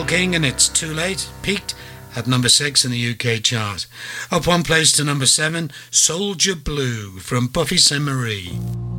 Elle King and It's Too Late peaked at number 6 in the UK chart. Up one place to number 7, Soldier Blue from Buffy Sainte-Marie.